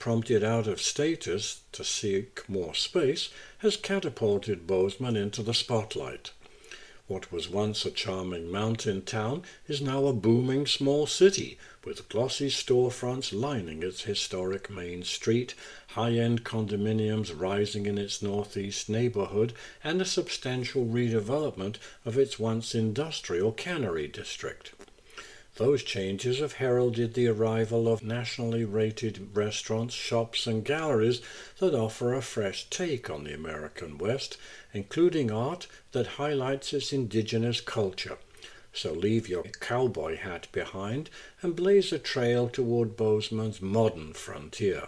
prompted out of status to seek more space, has catapulted Bozeman into the spotlight. What was once a charming mountain town is now a booming small city, with glossy storefronts lining its historic main street, high-end condominiums rising in its northeast neighborhood, and a substantial redevelopment of its once industrial cannery district. Those changes have heralded the arrival of nationally rated restaurants, shops, and galleries that offer a fresh take on the American West, including art that highlights its indigenous culture. So leave your cowboy hat behind and blaze a trail toward Bozeman's modern frontier.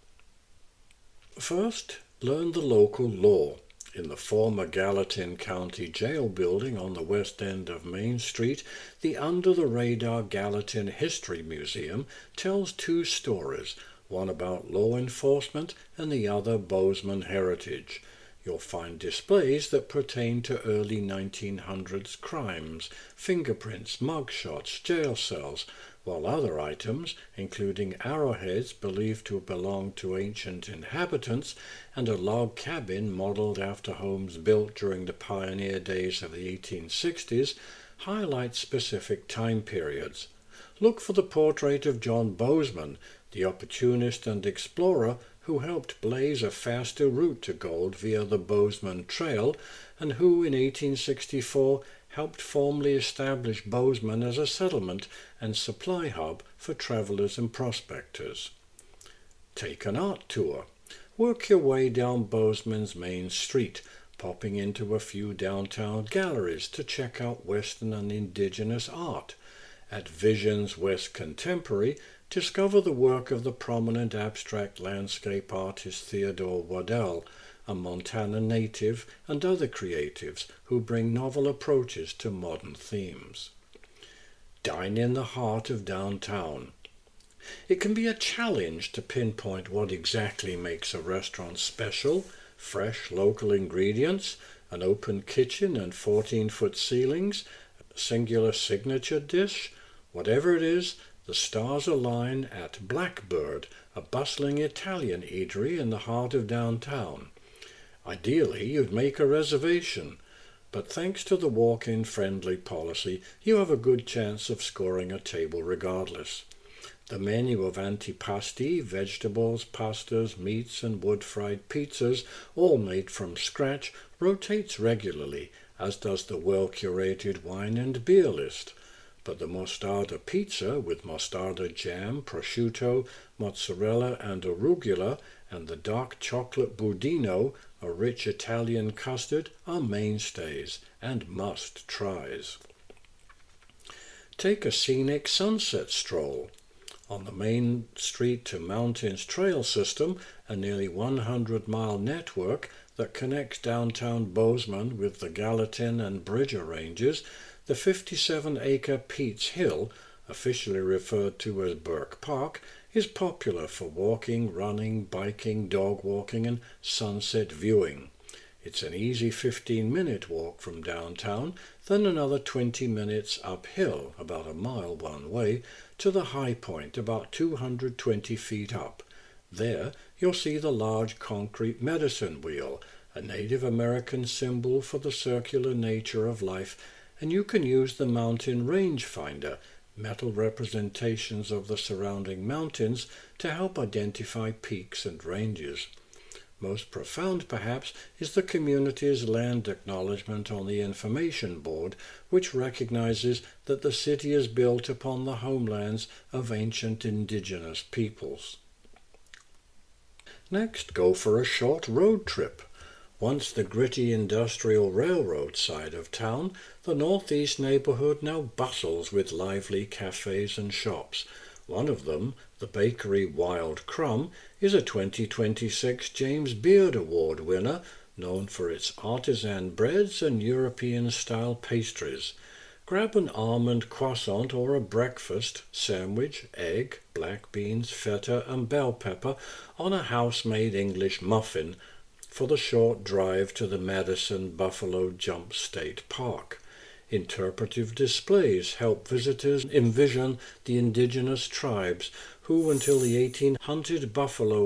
First, learn the local law. In the former Gallatin County Jail building on the west end of Main Street, the under-the-radar Gallatin History Museum tells two stories, one about law enforcement and the other Bozeman heritage. You'll find displays that pertain to early 1900s crimes, fingerprints, mugshots, jail cells, while other items, including arrowheads believed to have belonged to ancient inhabitants and a log cabin modeled after homes built during the pioneer days of the 1860s, highlight specific time periods. Look for the portrait of John Bozeman, the opportunist and explorer who helped blaze a faster route to gold via the Bozeman Trail, and who in 1864 helped formally establish Bozeman as a settlement and supply hub for travelers and prospectors. Take an art tour. Work your way down Bozeman's main street, popping into a few downtown galleries to check out Western and indigenous art. At Visions West Contemporary, discover the work of the prominent abstract landscape artist Theodore Waddell, a Montana native, and other creatives who bring novel approaches to modern themes. Dine in the heart of downtown. It can be a challenge to pinpoint what exactly makes a restaurant special: fresh local ingredients, an open kitchen and 14-foot ceilings, a singular signature dish. Whatever it is, the stars align at Blackbird, a bustling Italian eatery in the heart of downtown. Ideally, you'd make a reservation, but thanks to the walk-in friendly policy, you have a good chance of scoring a table regardless. The menu of antipasti, vegetables, pastas, meats, and wood-fried pizzas, all made from scratch, rotates regularly, as does the well-curated wine and beer list. But the mostarda pizza with mostarda jam, prosciutto, mozzarella, and arugula, and the dark chocolate budino, a rich Italian custard, are mainstays and must-tries. Take a scenic sunset stroll. On the Main Street to Mountains Trail system, a nearly 100-mile network that connects downtown Bozeman with the Gallatin and Bridger Ranges, the 57-acre Peets Hill, officially referred to as Burke Park, is popular for walking, running, biking, dog walking, and sunset viewing. It's an easy 15-minute walk from downtown, then another 20 minutes uphill, about a mile one way, to the high point, about 220 feet up. There you'll see the large concrete medicine wheel, a Native American symbol for the circular nature of life, and you can use the mountain range finder, metal representations of the surrounding mountains, to help identify peaks and ranges. Most profound, perhaps, is the community's land acknowledgement on the information board, which recognizes that the city is built upon the homelands of ancient indigenous peoples. Next, go for a short road trip. Once the gritty industrial railroad side of town, the northeast neighborhood now bustles with lively cafes and shops. One of them, the bakery Wild Crumb, is a 2026 James Beard Award winner, known for its artisan breads and European-style pastries. Grab an almond croissant or a breakfast, sandwich, egg, black beans, feta, and bell pepper on a house-made English muffin for the short drive to the Madison Buffalo Jump State Park. Interpretive displays help visitors envision the indigenous tribes who, until the 1800s, hunted buffalo